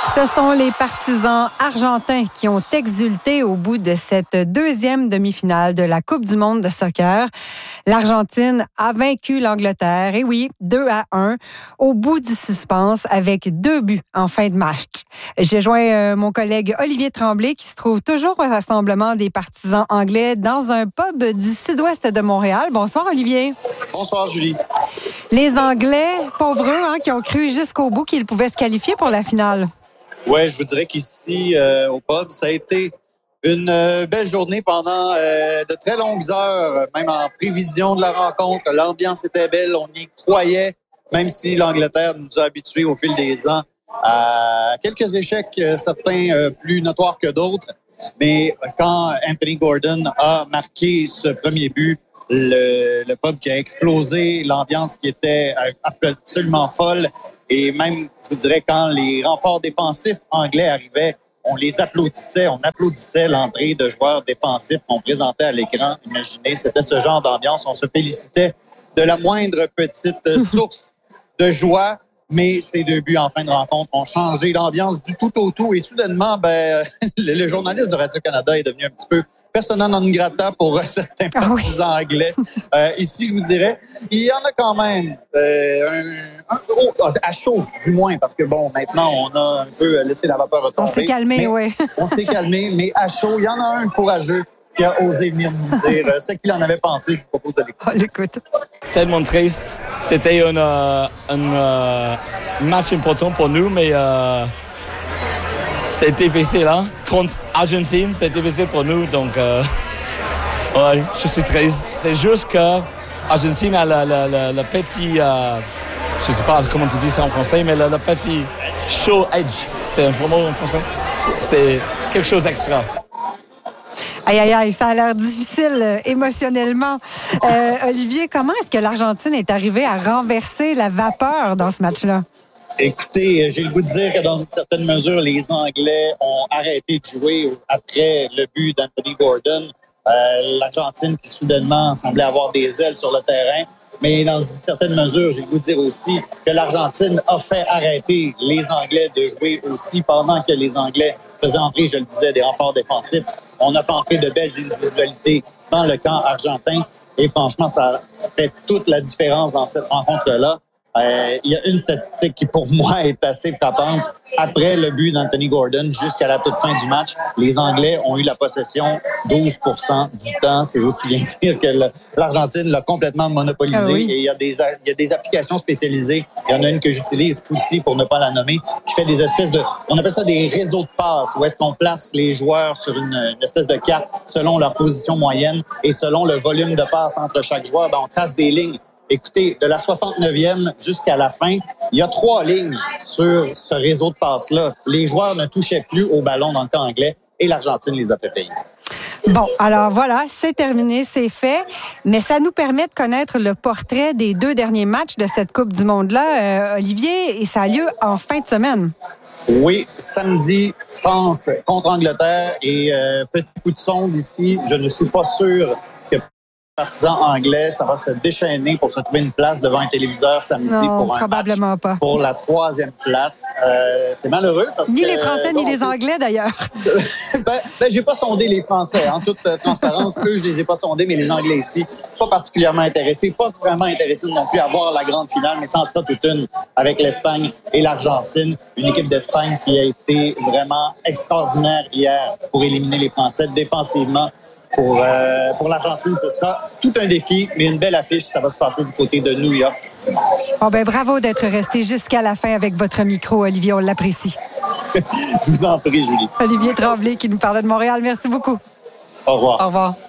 Ce sont les partisans argentins qui ont exulté au bout de cette deuxième demi-finale de la Coupe du monde de soccer. L'Argentine a vaincu l'Angleterre, et oui, 2-1, au bout du suspense avec 2 buts en fin de match. J'ai joint mon collègue Olivier Tremblay qui se trouve toujours au rassemblement des partisans anglais dans un pub du sud-ouest de Montréal. Bonsoir Olivier. Bonsoir Julie. Les Anglais, pauvres eux, qui ont cru jusqu'au bout qu'ils pouvaient se qualifier pour la finale. Ouais, je vous dirais qu'ici, au pub, ça a été une belle journée pendant de très longues heures, même en prévision de la rencontre. L'ambiance était belle, on y croyait, même si l'Angleterre nous a habitués au fil des ans à quelques échecs, certains plus notoires que d'autres. Mais quand Anthony Gordon a marqué ce premier but, le pub qui a explosé, l'ambiance qui était absolument folle. Et même, je vous dirais, quand les renforts défensifs anglais arrivaient, on les applaudissait. On applaudissait l'entrée de joueurs défensifs qu'on présentait à l'écran. Imaginez, c'était ce genre d'ambiance. On se félicitait de la moindre petite source de joie. Mais ces 2 buts en fin de rencontre ont changé l'ambiance du tout au tout. Et soudainement, le journaliste de Radio-Canada est devenu un petit peu persona non grata pour certains partisans anglais. Ici, je vous dirais, il y en a quand même à chaud, du moins, parce que bon, maintenant, on a un peu laissé la vapeur retomber. On s'est calmé, oui. On s'est calmé, mais à chaud, il y en a un courageux qui a osé venir nous dire ce qu'il en avait pensé. Je vous propose de l'écouter. On l'écoute. Tellement triste. C'était un match important pour nous, mais c'est difficile, hein? Contre Argentine, c'est difficile pour nous, donc ouais, je suis triste. C'est juste que Argentine a le petit, je sais pas comment tu dis ça en français, mais le petit show edge. C'est un mot en français. C'est quelque chose d'extra. Aïe, aïe, aïe, ça a l'air difficile émotionnellement. Olivier, comment est-ce que l'Argentine est arrivée à renverser la vapeur dans ce match-là? Écoutez, j'ai le goût de dire que dans une certaine mesure, les Anglais ont arrêté de jouer après le but d'Anthony Gordon. L'Argentine qui soudainement semblait avoir des ailes sur le terrain. Mais dans une certaine mesure, j'ai le goût de dire aussi que l'Argentine a fait arrêter les Anglais de jouer aussi pendant que les Anglais faisaient entrer, je le disais, des renforts défensifs. On a fait entrer de belles individualités dans le camp argentin. Et franchement, ça fait toute la différence dans cette rencontre-là. Il y a une statistique qui, pour moi, est assez frappante. Après le but d'Anthony Gordon, jusqu'à la toute fin du match, les Anglais ont eu la possession 12% du temps. C'est aussi bien dire que l'Argentine l'a complètement monopolisé. Ah oui. Et il y a des applications spécialisées. Il y en a une que j'utilise, Footy, pour ne pas la nommer, qui fait des espèces de... On appelle ça des réseaux de passes, où est-ce qu'on place les joueurs sur une espèce de carte selon leur position moyenne et selon le volume de passes entre chaque joueur. On trace des lignes. Écoutez, de la 69e jusqu'à la fin, il y a 3 lignes sur ce réseau de passes-là. Les joueurs ne touchaient plus au ballon dans le camp anglais et l'Argentine les a fait payer. Bon, alors voilà, c'est terminé, c'est fait. Mais ça nous permet de connaître le portrait des 2 derniers matchs de cette Coupe du monde-là, Olivier, et ça a lieu en fin de semaine. Oui, samedi, France contre Angleterre. Et petit coup de sonde ici, je ne suis pas sûr que partisans anglais, ça va se déchaîner pour se trouver une place devant un téléviseur samedi Non, pour un probablement match pas. pour la 3e place. C'est malheureux parce Ni que... les Français, ni les Anglais, d'ailleurs. J'ai pas sondé les Français, en toute transparence. Eux, je les ai pas sondés, mais les Anglais ici, pas particulièrement intéressés, pas vraiment intéressés non plus à voir la grande finale, mais ça en sera toute une avec l'Espagne et l'Argentine. Une équipe d'Espagne qui a été vraiment extraordinaire hier pour éliminer les Français défensivement. Pour l'Argentine, ce sera tout un défi, mais une belle affiche. Ça va se passer du côté de New York dimanche. Oh bravo d'être resté jusqu'à la fin avec votre micro, Olivier. On l'apprécie. Je vous en prie, Julie. Olivier Tremblay qui nous parlait de Montréal. Merci beaucoup. Au revoir. Au revoir.